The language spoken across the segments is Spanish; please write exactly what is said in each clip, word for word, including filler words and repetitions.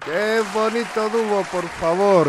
Qué bonito dúo, por favor.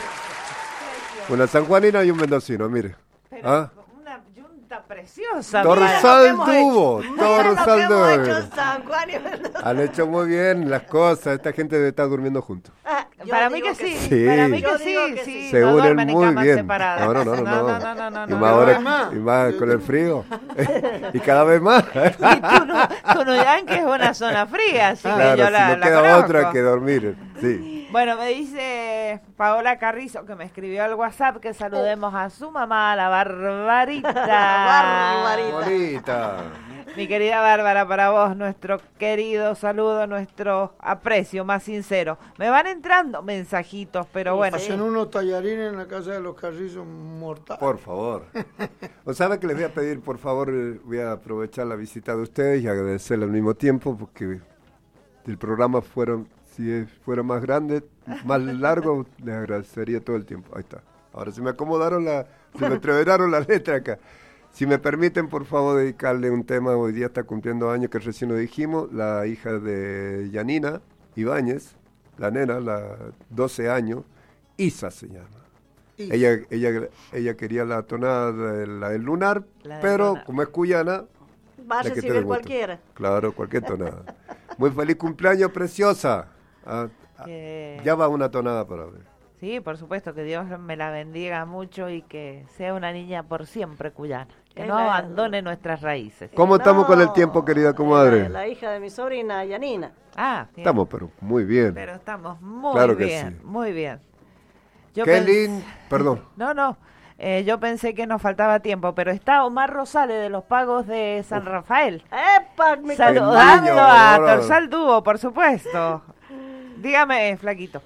Una sanjuanina y un mendocino, mire. Pero ¿Ah? una yunta preciosa. Torsal dúo, torsal dúo. Hecho, Han hecho muy bien las cosas. Esta gente debe estar durmiendo juntos. ah, Para mí que sí, sí. para mí que Yo sí, digo que sí. sí. Se no unen duermen en muy camas bien. separadas. No, no, no, no. no, no, no, no, Y no. más ahora, y más con el frío. Y cada vez más. Y Tunu- Tunuyán, que es una zona fría, así que Claro, yo la, si no la queda conozco. otra que dormir. Sí. Bueno, me dice Paola Carrizo, que me escribió al WhatsApp, que saludemos a su mamá, la Barbarita. Barbarita. Bonita. Mi querida Bárbara, para vos, nuestro querido saludo, nuestro aprecio más sincero. Me van entrando mensajitos, pero bueno. Hacen unos tallarines en la casa de los Carrizos mortales. Por favor. ¿O sabe que les voy a pedir, por favor, eh, voy a aprovechar la visita de ustedes y agradecerle al mismo tiempo, porque el programa fueron, si fuera más grande, más largo, les agradecería todo el tiempo. Ahí está. Ahora se me acomodaron la, se me entreveraron la letra acá. Si me permiten, por favor, dedicarle un tema, hoy día está cumpliendo años, que recién lo dijimos, la hija de Yanina Ibáñez, la nena, la doce años, Isa se llama. Isa. Ella, ella, ella quería la tonada de la del lunar, La del pero lunar. como es cuyana, Va a la que te recibir gusta. cualquiera. Claro, cualquier tonada. Muy feliz cumpleaños, preciosa. Ah, ah, Que- ya va una tonada para ver. Sí, por supuesto, que Dios me la bendiga mucho y que sea una niña por siempre cuyana. Que no Es la- abandone nuestras raíces. ¿Cómo estamos con el No, tiempo, querida La, comadre? la hija de mi sobrina, Yanina. Ah, bien. Estamos, pero muy bien. Pero estamos muy Claro que bien, sí. muy bien. Yo Qué pens- lindo. Perdón. No, no. eh, yo pensé que nos faltaba tiempo, pero está Omar Rosales de los Pagos de San Rafael. ¡Epa! Mi Saludando niño, a ahora. Torsal Dúo, por supuesto. Dígame, flaquito.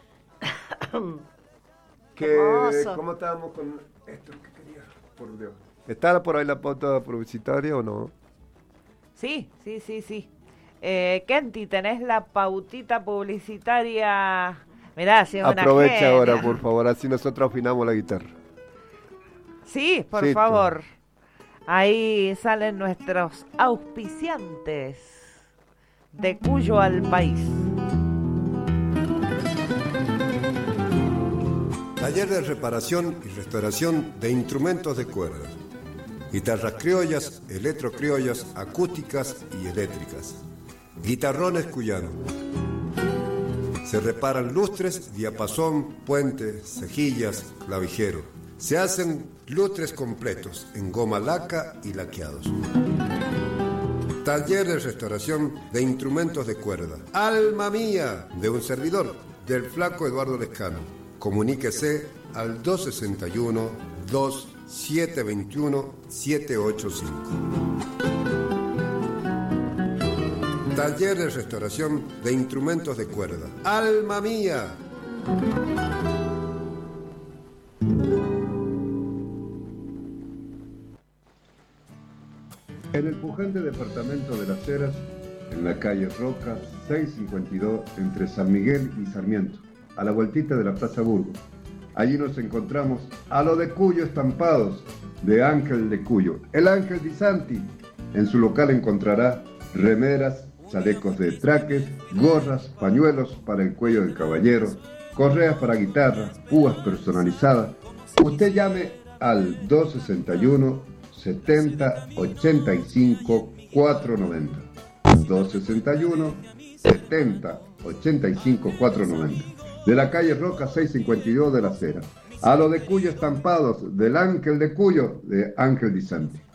Que, hermoso. ¿Cómo estábamos con esto que quería? Por Dios. ¿Está por ahí la pauta publicitaria o no? Sí, sí, sí, sí. Eh, Kenty, tenés la pautita publicitaria. Mirá, si es una Aprovecha genia. ahora, por favor, así nosotros afinamos la guitarra. Sí, por Sí, favor. Ahí salen nuestros auspiciantes de Cuyo al País. Taller de reparación y restauración de instrumentos de cuerda. Guitarras criollas, electrocriollas, acústicas y eléctricas. Guitarrones cuyanos. Se reparan lustres, diapasón, puentes, cejillas, clavijeros. Se hacen lustres completos en goma laca y laqueados. Taller de restauración de instrumentos de cuerda. Alma mía, de un servidor, del flaco Eduardo Lescano. Comuníquese al dos sesenta y uno, dos siete veintiuno, siete ochenta y cinco. Taller de restauración de instrumentos de cuerda. ¡Alma mía! En el pujante departamento de Las Heras, en la calle Roca, seiscientos cincuenta y dos, entre San Miguel y Sarmiento, a la vueltita de la Plaza Burgos. Allí nos encontramos a lo de Cuyo Estampados, de Ángel de Cuyo, el Ángel Di Santi. En su local encontrará remeras, chalecos de traques, gorras, pañuelos para el cuello del caballero, correas para guitarra, púas personalizadas. Usted llame al dos sesenta y uno, setenta, ochenta y cinco, cuatrocientos noventa. dos sesenta y uno, setenta, ochenta y cinco, cuatrocientos noventa. De la calle Roca seiscientos cincuenta y dos de la Cera. A lo de Cuyo Estampados, del Ángel de Cuyo, de Ángel Di Santi.